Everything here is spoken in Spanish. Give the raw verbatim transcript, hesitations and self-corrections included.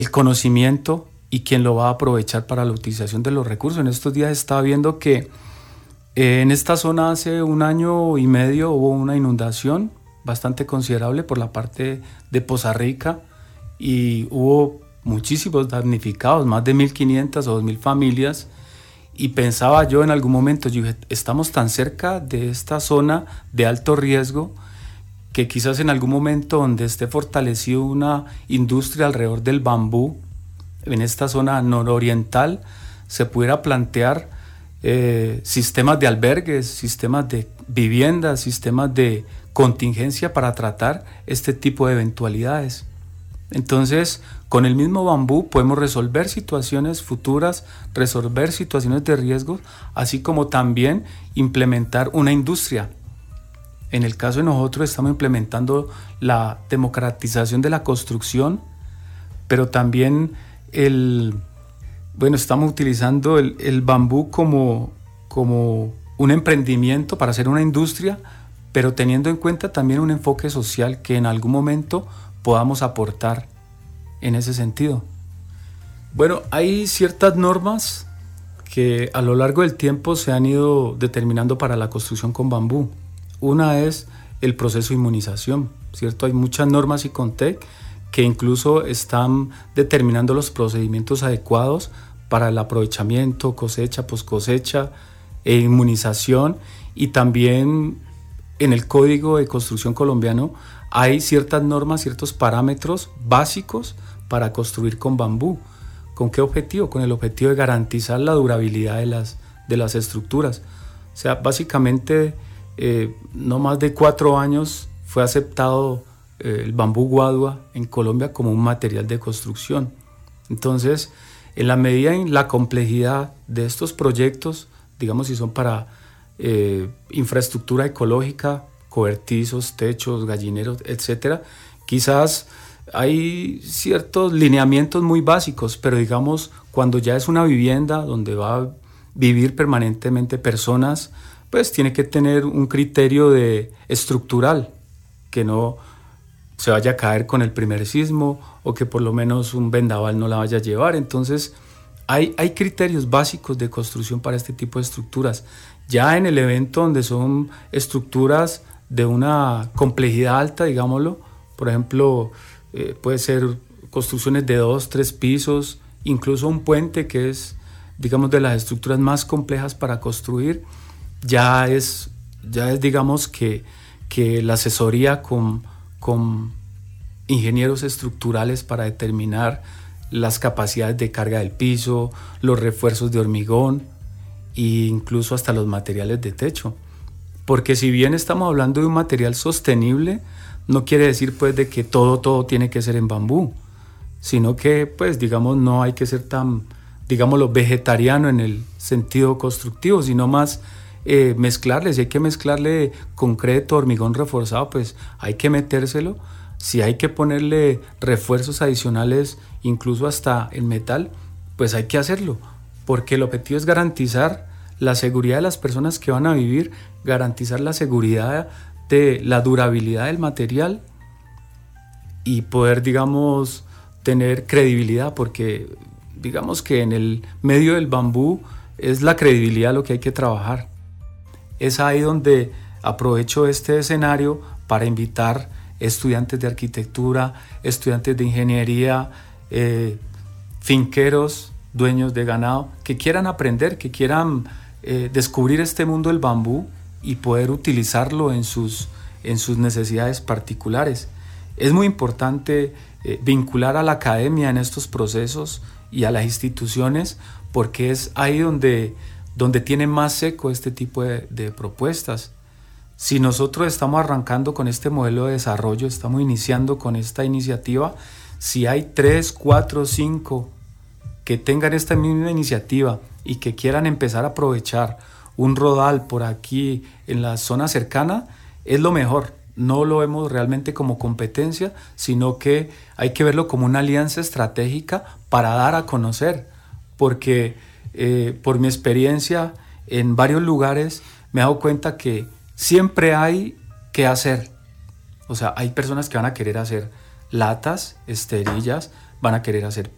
el conocimiento y quién lo va a aprovechar para la utilización de los recursos. En estos días estaba viendo que eh, en esta zona hace un año y medio hubo una inundación bastante considerable por la parte de Poza Rica y hubo muchísimos damnificados, más de mil quinientas o dos mil familias, y pensaba yo en algún momento, yo dije, estamos tan cerca de esta zona de alto riesgo que quizás en algún momento donde esté fortalecido una industria alrededor del bambú, en esta zona nororiental, se pudiera plantear eh, sistemas de albergues, sistemas de viviendas, sistemas de contingencia para tratar este tipo de eventualidades. Entonces, con el mismo bambú podemos resolver situaciones futuras, resolver situaciones de riesgo, así como también implementar una industria. En el caso de nosotros estamos implementando la democratización de la construcción, pero también el, bueno, estamos utilizando el, el bambú como, como un emprendimiento para hacer una industria, pero teniendo en cuenta también un enfoque social que en algún momento podamos aportar en ese sentido. Bueno, hay ciertas normas que a lo largo del tiempo se han ido determinando para la construcción con bambú. Una es el proceso de inmunización, ¿cierto? Hay muchas normas ICONTEC que incluso están determinando los procedimientos adecuados para el aprovechamiento, cosecha, poscosecha e inmunización, y también en el Código de Construcción colombiano hay ciertas normas, ciertos parámetros básicos para construir con bambú. ¿Con qué objetivo? Con el objetivo de garantizar la durabilidad de las, de las estructuras. O sea, básicamente, eh, no más de cuatro años fue aceptado eh, el bambú guadua en Colombia como un material de construcción. Entonces, en la medida en la complejidad de estos proyectos, digamos si son para eh, infraestructura ecológica, cobertizos, techos, gallineros, etcétera, quizás hay ciertos lineamientos muy básicos, pero digamos, cuando ya es una vivienda donde va a vivir permanentemente personas, pues tiene que tener un criterio de estructural, que no se vaya a caer con el primer sismo o que por lo menos un vendaval no la vaya a llevar. Entonces, hay, hay criterios básicos de construcción para este tipo de estructuras. Ya en el evento donde son estructuras de una complejidad alta, digámoslo, por ejemplo, eh, puede ser construcciones de dos, tres pisos, incluso un puente, que es, digamos, de las estructuras más complejas para construir, ya es, ya es digamos, que, que la asesoría con, con ingenieros estructurales para determinar las capacidades de carga del piso, los refuerzos de hormigón e incluso hasta los materiales de techo. Porque si bien estamos hablando de un material sostenible, no quiere decir pues de que todo, todo tiene que ser en bambú, sino que pues digamos no hay que ser tan, digámoslo, vegetariano en el sentido constructivo, sino más eh, mezclarle. Si hay que mezclarle concreto, hormigón reforzado, pues hay que metérselo. Si hay que ponerle refuerzos adicionales, incluso hasta en metal, pues hay que hacerlo, porque el objetivo es garantizar la seguridad de las personas que van a vivir, garantizar la seguridad de la durabilidad del material y poder, digamos, tener credibilidad, porque digamos que en el medio del bambú es la credibilidad lo que hay que trabajar. Es ahí donde aprovecho este escenario para invitar estudiantes de arquitectura, estudiantes de ingeniería, eh, finqueros, dueños de ganado, que quieran aprender, que quieran eh, descubrir este mundo del bambú y poder utilizarlo en sus, en sus necesidades particulares. Es muy importante eh, vincular a la academia en estos procesos y a las instituciones, porque es ahí donde, donde tiene más eco este tipo de, de propuestas. Si nosotros estamos arrancando con este modelo de desarrollo, estamos iniciando con esta iniciativa, si hay tres, cuatro, cinco que tengan esta misma iniciativa y que quieran empezar a aprovechar un rodal por aquí en la zona cercana, es lo mejor. No lo vemos realmente como competencia, sino que hay que verlo como una alianza estratégica para dar a conocer, porque eh, por mi experiencia en varios lugares me he dado cuenta que siempre hay que hacer. O sea, hay personas que van a querer hacer latas, esterillas, van a querer hacer